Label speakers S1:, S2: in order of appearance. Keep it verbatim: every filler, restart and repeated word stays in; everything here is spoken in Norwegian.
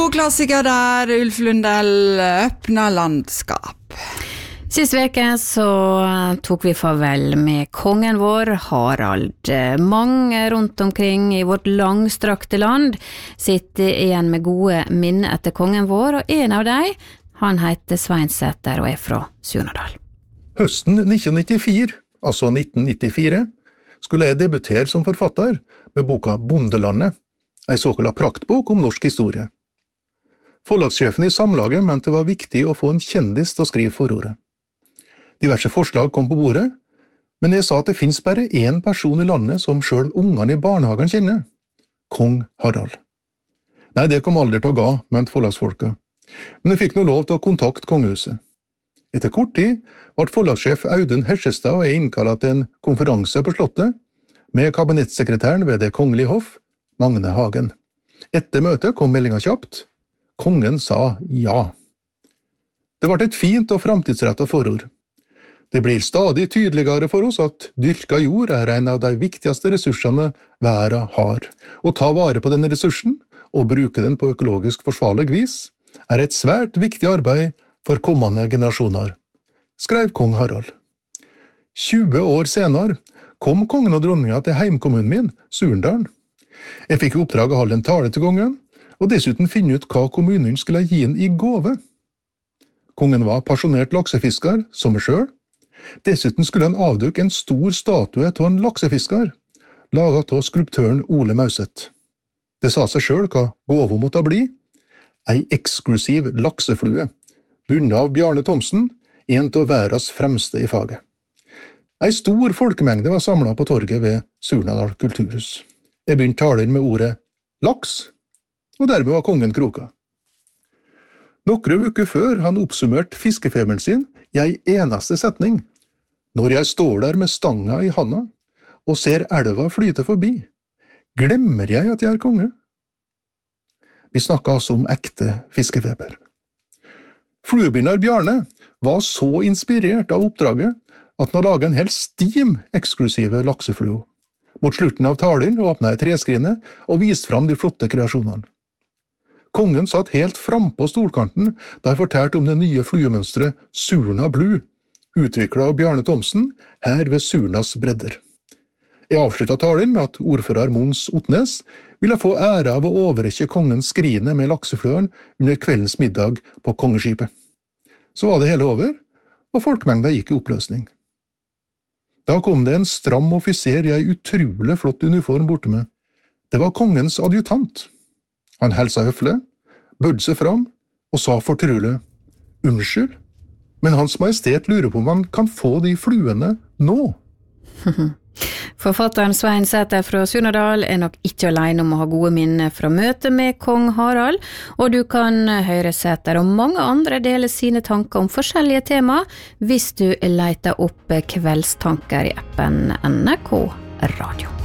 S1: Klassiker der, Ulf Lundell, Öppna landskap.
S2: Sist veke så tok vi farvel med kongen vår, Harald. Mange rundt omkring i vårt langstrakte land sitter igjen med gode minner etter kongen vår, og en av dem, han heter Sveinsæter og er fra Surnadal.
S3: Høsten nitten nittifire, altså nitten nittifire, skulle jeg debutere som forfatter med boka Bondelandet, en såkalt praktbok om norsk historie. Forlagssjefen i Samlaget mente det var viktig å få en kjendis til å skrive forordet. Diverse forslag kom på bordet, men jeg sa at det finnes bare én person i landet som selv ungene i barnehagen kjenner. Kong Harald. Nei, det kom aldri til å gå, mente forlagsfolket. Men jeg fikk nå lov til å kontakte kongehuset. Etter kort tid ble forlagssjef Audun Hersestad og jeg innkallet til en konferanse på Slottet med kabinettsekretæren ved Det kongelige hoff, Magne Hagen. Etter møtet kom meldingen kjapt. Kongen sa ja. Det ble et fint og framtidsrettet forord. Det blir stadig tydeligere for oss at dyrka jord er en av de viktigste ressursene verden har. Å ta vare på denne ressursen og bruke den på økologisk forsvarlig vis er et svært viktig arbeid for kommende generasjoner, skrev kong Harald. tjue år senere kom kongen og dronninga til heimkommunen min, Surndalen. Jeg fikk i oppdrag å holde en tale til kongen, og dessuten finne ut hva kommunen skulle gi inn i gåve. Kongen var passionert laksefisker, som meg selv. Dessuten skulle han avdukke en stor statue til en laksefisker, laget av skulptøren Ole Mauseth. Det sa seg selv hva gåva måtte bli. Ei eksklusiv lakseflue, bundet av Bjarne Thomsen, en av verdens fremste i faget. Ei stor folkemengde var samlet på torget ved Surnadal kulturhus. Jeg begynte talen med ordet laks, og dermed var kongen kroka. Nokre uker før han oppsummert fiskefeberen sin i ei eneste setning. Når jeg står der med stanga i handa og ser elva flyte forbi, glemmer jeg at jeg er konge. Vi snakket altså om ekte fiskefeber. Fluebinder Bjarne var så inspirert av oppdraget at han laget en hel stim eksklusive laksefluer. Mot slutten av talen åpnet jeg treskrinet og viste fram de flotte kreasjonene. Kongen satt helt frampå stolkanten da jeg fortalte om det nye fluemønstret Surna Blue, utviklet av Bjarne Thomsen her ved Surnas bredder. Jeg avsluttet talen med at ordfører Mons Otnes ville få ære av å overrekke kongens skrine med laksefløren under kveldens middag på kongeskipet. Så var det hele over, og folkemengden gikk i oppløsning. Da kom det en stram offiser i ei utrolig flott uniform borte med. Det var kongens adjutant. Han helsa høflig, bødde seg fram og sa fortrolig, «Unnskyld, men Hans Majestet lurer på om han kan få de fluene nå.»
S2: Forfatteren Sveinsæter fra Surnadal er nok ikke alene om å ha gode minner fra møtet med kong Harald, og du kan høre Sæter og mange andre dele sine tanker om forskjellige tema hvis du leter opp Kveldstanker i appen N R K Radio.